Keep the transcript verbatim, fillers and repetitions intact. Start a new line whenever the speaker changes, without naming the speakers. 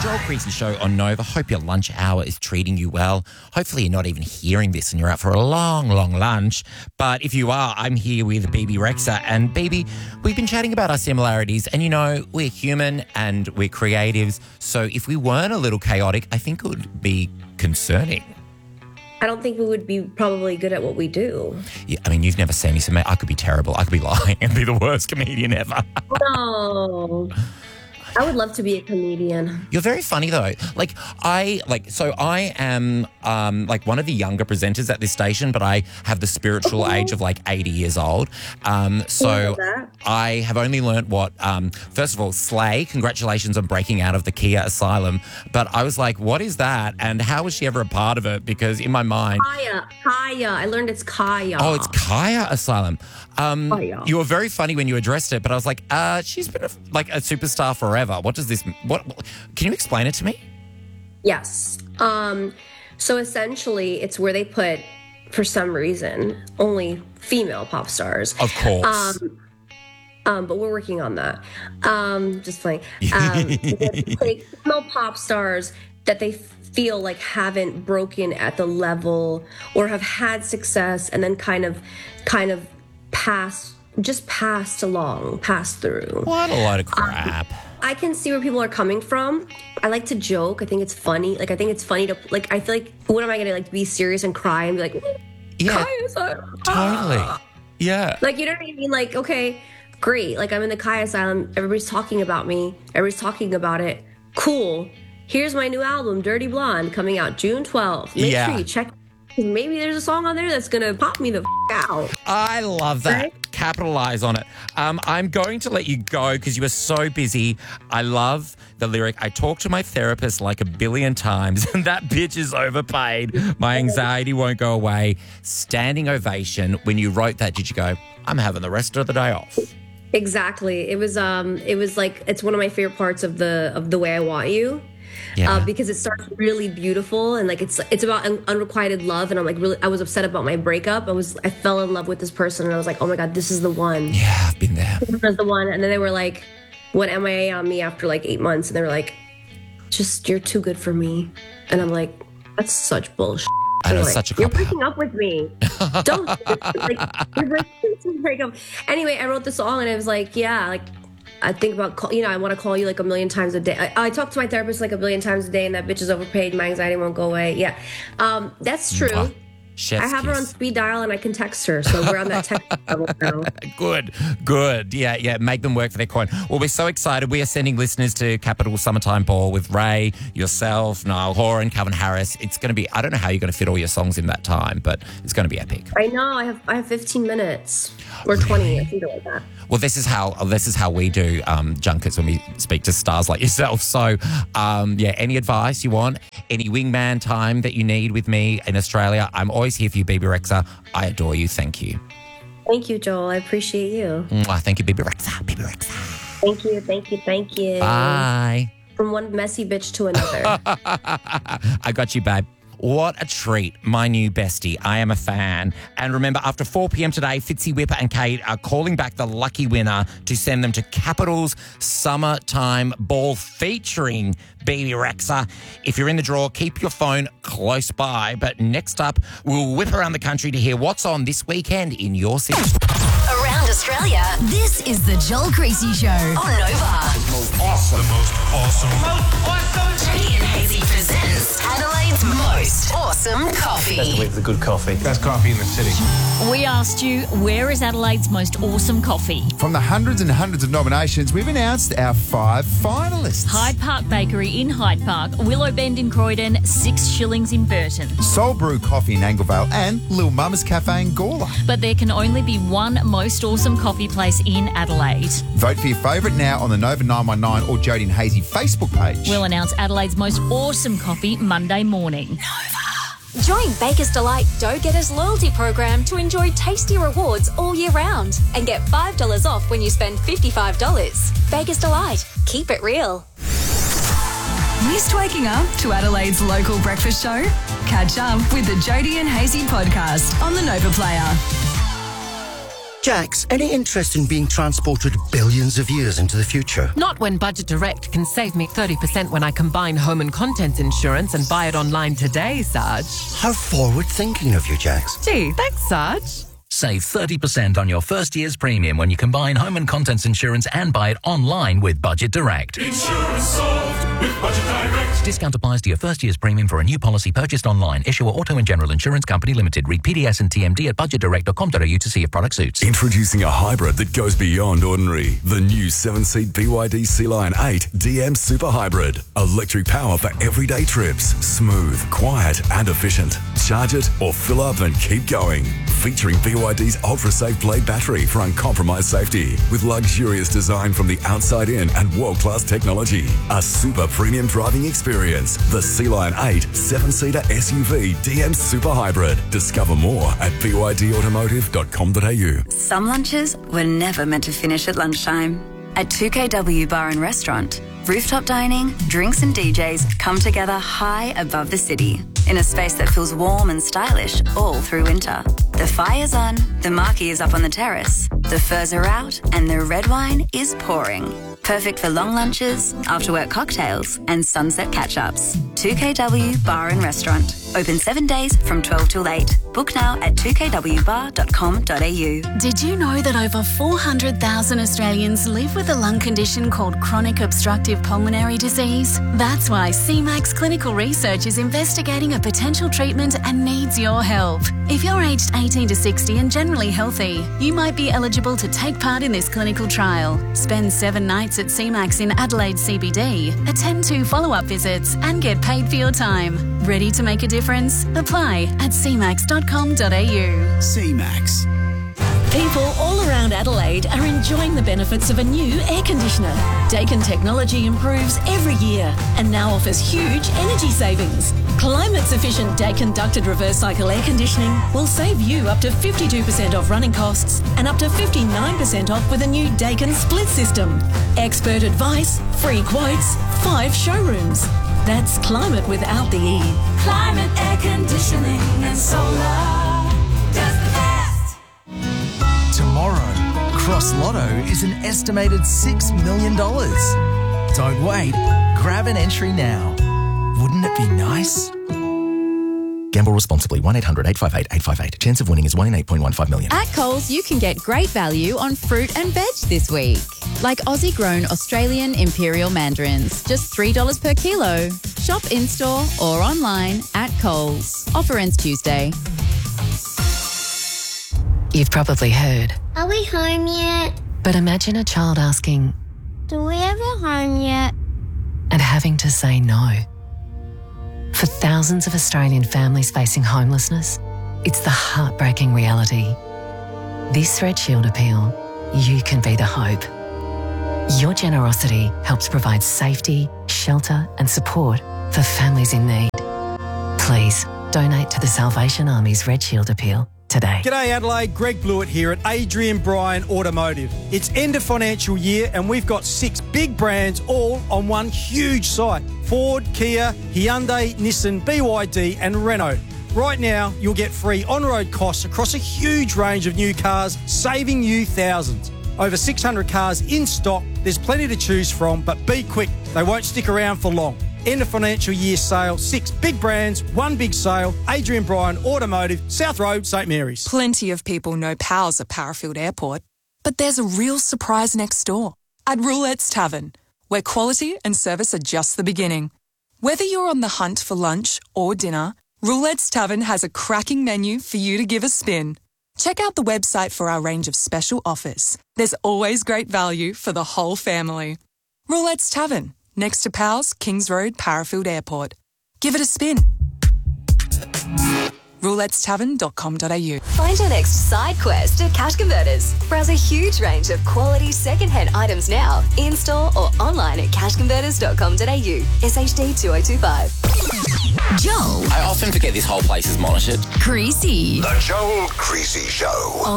Joel Creasy Show on Nova. Hope your lunch hour is treating you well. Hopefully you're not even hearing this and you're out for a long, long lunch. But if you are, I'm here with Bebe Rexha. And Bebe, we've been chatting about our similarities. And, you know, we're human and we're creatives. So if we weren't a little chaotic, I think it would be concerning.
I don't think we would be probably good at what we do.
Yeah, I mean, you've never seen me, so I could be terrible. I could be lying and be the worst comedian ever.
No. I would love to be a comedian.
You're very funny though. Like I like so I am um like one of the younger presenters at this station, but I have the spiritual age of like eighty years old. Um so I have only learnt what um first of all, slay, congratulations on breaking out of the Kia Asylum. But I was like, what is that? And how was she ever a part of it? Because in my mind
Kaya, Kaya. I learned it's Kaya.
Oh, it's Kaya Asylum. Um
Kaya.
You were very funny when you addressed it, but I was like, uh, she's been a, like a superstar forever. What does this, what, can you explain it to me?
Yes. Um, so essentially it's where they put, for some reason, only female pop stars.
Of course.
Um, um, but we're working on that. Um, just playing. Um, like female pop stars that they feel like haven't broken at the level or have had success and then kind of, kind of passed, just passed along, passed through.
What a lot of crap. Um,
I can see where people are coming from. I like to joke. I think it's funny. Like, I think it's funny to, like, I feel like, what am I going to, like, be serious and cry and be like,
yeah,
Kaya,
totally. Yeah.
Like, you know what I mean? Like, okay, great. Like, I'm in the Kaya Asylum. Everybody's talking about me. Everybody's talking about it. Cool. Here's my new album, Dirty Blonde, coming out June twelfth. Make
yeah.
sure you check. Maybe there's a song on there that's going to pop me the f- out.
I love that.
Right?
Capitalize on it. Um, I'm going to let you go because you are so busy. I love the lyric, I talk to my therapist like a billion times and that bitch is overpaid. My anxiety won't go away. Standing ovation. When you wrote that, did you go, I'm having the rest of the day off?
Exactly. It was um it was like, it's one of my favorite parts of the of The Way I Want You.
Yeah.
Uh, because it starts really beautiful and like it's it's about un- unrequited love, and I'm like really I was upset about my breakup. I was I fell in love with this person and I was like, oh my god, this is the one.
Yeah, I've been there.
This is the one. And then they were like, went M I A on me after like eight months, and they were like, just you're too good for me. And I'm like, that's such bullshit.
I know,
anyway,
such a
you're
cop
breaking up with me. Don't like you're breaking to break up. Anyway, I wrote the song and I was like, yeah, like. I think about, call, you know, I want to call you like a million times a day. I, I talk to my therapist like a billion times a day, and that bitch is overpaid. My anxiety won't go away. Yeah, um, that's true.
Mwah. Chef's
I have
kiss.
her on speed dial and I can text her. So we're on that text level now.
Good, good. Yeah, yeah. Make them work for their coin. Well, we're so excited. We are sending listeners to Capital Summertime Ball with Ray, yourself, Niall Horan, Calvin Harris. It's going to be, I don't know how you're going to fit all your songs in that time, but it's going to be epic.
I know. I have I have fifteen minutes or twenty, I think like that.
Well, this is how this is how we do um, junkets when we speak to stars like yourself. So, um, yeah, any advice you want, any wingman time that you need with me in Australia, I'm always here for you, Bebe Rexha. I adore you. Thank you.
Thank you, Joel. I appreciate you.
Mwah, thank you, Bebe Rexha. Bebe Rexha.
Thank you, thank you, thank you.
Bye.
From one messy bitch to another.
I got you, babe. What a treat, my new bestie. I am a fan. And remember, after four p.m. today, Fitzy, Whipper and Kate are calling back the lucky winner to send them to Capital's Summertime Ball featuring Bebe Rexha. If you're in the draw, keep your phone close by. But next up, we'll whip around the country to hear what's on this weekend in your city.
Around Australia, this is the Joel Creasy Show on Nova.
The most awesome. The most awesome. Most awesome.
Jody and Hazy presents Adelaide's most awesome coffee.
Best believe the good coffee. Best coffee in the city.
We asked you, where is Adelaide's most awesome coffee?
From the hundreds and hundreds of nominations, we've announced our five finalists.
Hyde Park Bakery in Hyde Park, Willow Bend in Croydon, Six Shillings in Burton.
Soul Brew Coffee in Anglevale and Lil Mama's Cafe in Gawler.
But there can only be one most awesome coffee place in Adelaide.
Vote for your favourite now on the Nova nine one nine or Jody and Hazy Facebook page.
We'll announce Adelaide's most awesome coffee Monday morning.
Nova.
Join Baker's Delight Dough Getters loyalty program to enjoy tasty rewards all year round and get five dollars off when you spend fifty-five dollars. Baker's Delight. Keep it real.
Missed waking up to Adelaide's local breakfast show? Catch up with the Jody and Hazy podcast on the Nova Player.
Jax, any interest in being transported billions of years into the future?
Not when Budget Direct can save me thirty percent when I combine home and contents insurance and buy it online today, Sarge.
How forward-thinking of you, Jax.
Gee, thanks, Sarge.
Save thirty percent on your first year's premium when you combine home and contents insurance and buy it online with Budget Direct.
Insurance solved with Budget Direct.
Discount applies to your first year's premium for a new policy purchased online. Issuer Auto and General Insurance Company Limited. Read P D S and T M D at budget direct dot com dot a u to see if product suits.
Introducing a hybrid that goes beyond ordinary. The new seven-seat B Y D Sea Lion eight D M Super Hybrid. Electric power for everyday trips. Smooth, quiet and efficient. Charge it or fill up and keep going. Featuring B Y D's ultra-safe blade battery for uncompromised safety. With luxurious design from the outside in and world-class technology. A super premium driving experience. The Sea Lion eight seven-seater S U V D M Super Hybrid. Discover more at b y d automotive dot com dot a u.
Some lunches were never meant to finish at lunchtime. At two K W Bar and Restaurant, rooftop dining, drinks and D Js come together high above the city in a space that feels warm and stylish all through winter. The fire's on, the marquee is up on the terrace, the furs are out and the red wine is pouring. Perfect for long lunches, after-work cocktails and sunset catch-ups. two K W Bar and Restaurant. Open seven days from twelve till eight. Book now at two k w bar dot com dot a u.
Did you know that over four hundred thousand Australians live with a lung condition called chronic obstructive pulmonary disease? That's why C MAX Clinical Research is investigating a potential treatment and needs your help. If you're aged eighteen to sixty and generally healthy, you might be eligible to take part in this clinical trial. Spend seven nights at C MAX in Adelaide C B D, attend two follow-up visits and get paid for your time. Ready to make a difference? Apply at c max dot com dot a u.
C MAX.
People all around Adelaide are enjoying the benefits of a new air conditioner. Daikin technology improves every year and now offers huge energy savings. Climate-sufficient Daikin ducted reverse cycle air conditioning will save you up to fifty-two percent off running costs and up to fifty-nine percent off with a new Daikin split system. Expert advice, free quotes, five showrooms. That's climate without the E.
Climate air conditioning and solar does the best.
Tomorrow, Cross Lotto is an estimated six million dollars. Don't wait. Grab an entry now. Wouldn't it be nice?
Gamble responsibly. one eight hundred eight five eight eight five eight. Chance of winning is one in eight point one five million.
At Coles, you can get great value on fruit and veg this week. Like Aussie-grown Australian Imperial Mandarins, just three dollars per kilo. Shop in-store or online at Coles. Offer ends Tuesday.
You've probably heard.
Are we home yet?
But imagine a child asking,
Do we ever home yet?
And having to say no. For thousands of Australian families facing homelessness, it's the heartbreaking reality. This Red Shield appeal, you can be the hope. Your generosity helps provide safety, shelter and support for families in need. Please donate to the Salvation Army's Red Shield appeal today.
G'day Adelaide, Greg Blewett here at Adrian Bryan Automotive. It's end of financial year and we've got six big brands all on one huge site. Ford, Kia, Hyundai, Nissan, B Y D and Renault. Right now, you'll get free on-road costs across a huge range of new cars, saving you thousands. Over six hundred cars in stock. There's plenty to choose from, but be quick. They won't stick around for long. End of financial year sale, six big brands, one big sale. Adrian Bryan Automotive, South Road, St Mary's.
Plenty of people know Powell's at Parafield Airport, but there's a real surprise next door at Roulette's Tavern, where quality and service are just the beginning. Whether you're on the hunt for lunch or dinner, Roulette's Tavern has a cracking menu for you to give a spin. Check out the website for our range of special offers. There's always great value for the whole family. Roulette's Tavern, next to Powell's, Kings Road, Parafield Airport. Give it a spin. roulettes tavern dot com dot a u.
Find your next side quest at Cash Converters. Browse a huge range of quality second-hand items now, in-store or online at cash converters dot com dot a u. S H D two oh two five.
Joel.
I often forget this whole place is monitored.
Creasy.
The Joel Creasy Show.